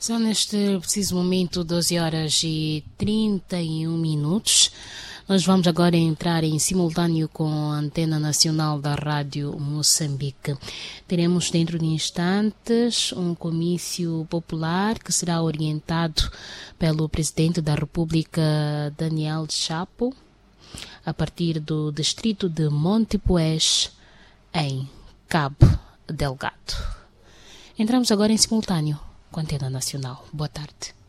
São neste preciso momento 12 horas e 31 minutos. Nós vamos agora entrar em simultâneo com a Antena Nacional da Rádio Moçambique. Teremos dentro de instantes um comício popular que será orientado pelo Presidente da República, Daniel Chapo, a partir do distrito de Montepuez, em Cabo Delgado. Entramos agora em simultâneo com a Antena Nacional. Boa tarde.